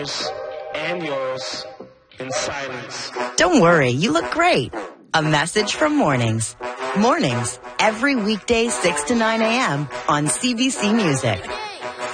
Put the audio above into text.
ours and yours in silence. Don't worry, you look great. A message from Mornings. Mornings, every weekday 6 to 9 a.m. on CBC Music.